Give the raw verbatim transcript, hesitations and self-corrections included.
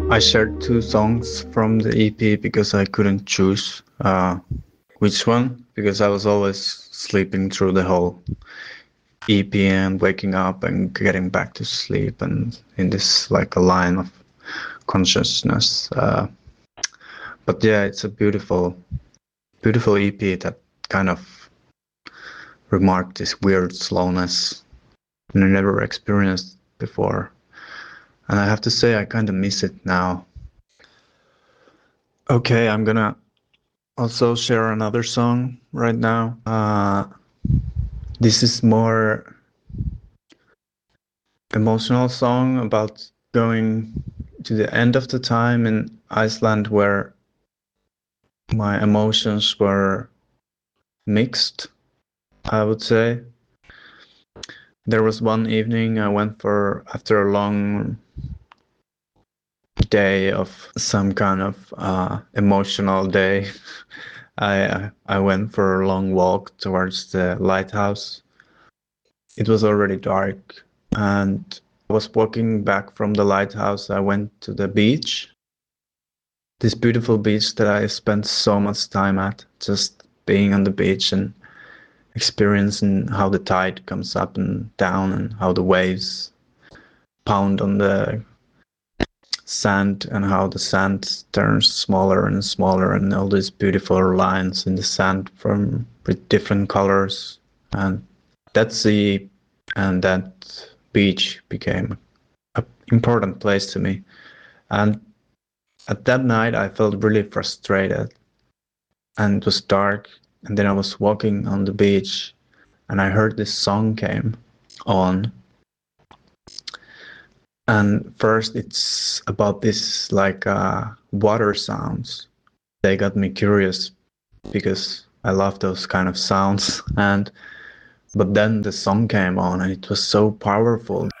I shared two songs from the E P because I couldn't choose uh, which one, because I was always sleeping through the whole E P and waking up and getting back to sleep and in this like a line of consciousness. Uh, but yeah, it's a beautiful, beautiful E P that kind of remarked this weird slowness I never experienced before. And I have to say, I kind of miss it now. Okay, I'm gonna also share another song right now. Uh, this is more emotional song about going to the end of the time in Iceland where my emotions were mixed, I would say. There was one evening I went for, after a long day of some kind of uh, emotional day, I I went for a long walk towards the lighthouse. It was already dark, and I was walking back from the lighthouse. I went to the beach, this beautiful beach that I spent so much time at, just being on the beach and experiencing how the tide comes up and down and how the waves pound on the sand and how the sand turns smaller and smaller and all these beautiful lines in the sand from with different colors. And that sea and that beach became an important place to me. And at that night I felt really frustrated and it was dark, and then I was walking on the beach and I heard this song came on. And first it's about this like uh, water sounds. They got me curious because I love those kind of sounds. And but then the song came on and it was so powerful.